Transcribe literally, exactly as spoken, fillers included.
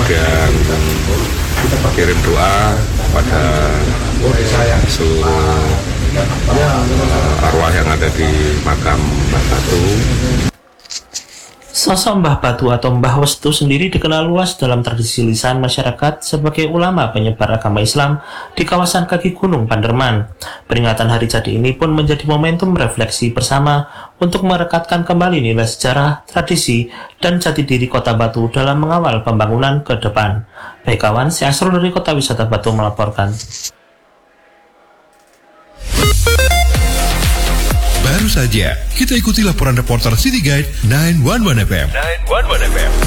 kemudian kirim doa kepada seluruh uh, arwah yang ada di makam Mbah Batu. Sosok Mbah Batu atau Mbah Westu sendiri dikenal luas dalam tradisi lisan masyarakat sebagai ulama penyebar agama Islam di kawasan kaki Gunung Panderman. Peringatan hari jadi ini pun menjadi momentum refleksi bersama untuk merekatkan kembali nilai sejarah, tradisi, dan jati diri Kota Batu dalam mengawal pembangunan ke depan. Baik kawan, saya Asrul dari Kota Wisata Batu melaporkan. Baru saja kita ikuti laporan reporter City Guide sembilan satu satu F M. sembilan satu satu F M.